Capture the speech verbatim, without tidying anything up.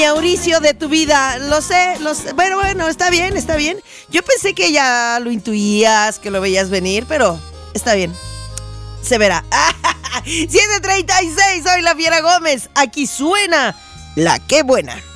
Mauricio de tu vida, lo sé, lo sé. Bueno, bueno, está bien, está bien. Yo pensé que ya lo intuías, que lo veías venir, pero está bien. Se verá. siete treinta y seis, soy la Fiera Gómez. Aquí suena La Qué Buena.